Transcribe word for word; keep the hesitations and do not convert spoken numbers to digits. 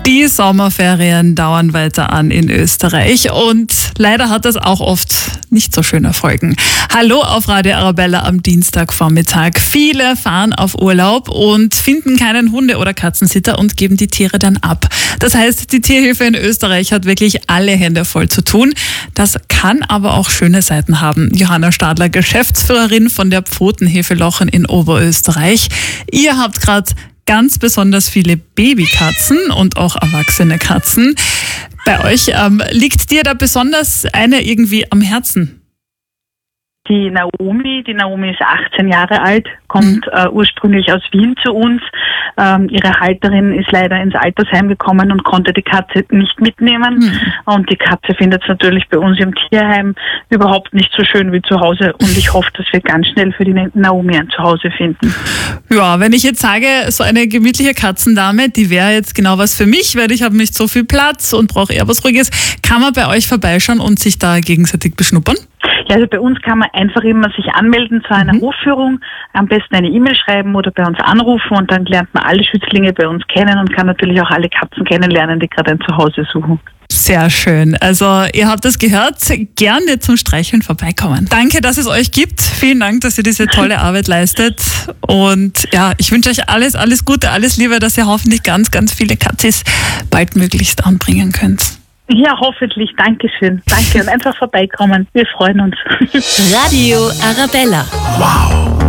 Die Sommerferien dauern weiter an in Österreich und leider hat das auch oft nicht so schöne Folgen. Hallo auf Radio Arabella am Dienstagvormittag. Viele fahren auf Urlaub und finden keinen Hunde- oder Katzensitter und geben die Tiere dann ab. Das heißt, die Tierhilfe in Österreich hat wirklich alle Hände voll zu tun. Das kann aber auch schöne Seiten haben. Johanna Stadler, Geschäftsführerin von der Pfotenhilfe Lochen in Oberösterreich. Ihr habt gerade ganz besonders viele Babykatzen und auch erwachsene Katzen. Bei euch ähm, liegt dir da besonders eine irgendwie am Herzen? Die Naomi, die Naomi ist achtzehn Jahre alt, kommt äh, ursprünglich aus Wien zu uns. Ähm, ihre Halterin ist leider ins Altersheim gekommen und konnte die Katze nicht mitnehmen. Mhm. Und die Katze findet es natürlich bei uns im Tierheim überhaupt nicht so schön wie zu Hause. Und ich hoffe, dass wir ganz schnell für die Naomi ein Zuhause finden. Ja, wenn ich jetzt sage, so eine gemütliche Katzendame, die wäre jetzt genau was für mich, weil ich habe nicht so viel Platz und brauche eher was Ruhiges. Kann man bei euch vorbeischauen und sich da gegenseitig beschnuppern? Ja, also bei uns kann man einfach immer sich anmelden zu einer mhm. Hofführung, am besten eine E-Mail schreiben oder bei uns anrufen und dann lernt man alle Schützlinge bei uns kennen und kann natürlich auch alle Katzen kennenlernen, die gerade ein Zuhause suchen. Sehr schön. Also ihr habt das gehört, gerne zum Streicheln vorbeikommen. Danke, dass es euch gibt. Vielen Dank, dass ihr diese tolle Arbeit leistet. Und ja, ich wünsche euch alles, alles Gute, alles Liebe, dass ihr hoffentlich ganz, ganz viele Katzis baldmöglichst anbringen könnt. Ja, hoffentlich. Dankeschön. Danke und einfach vorbeikommen. Wir freuen uns. Radio Arabella. Wow.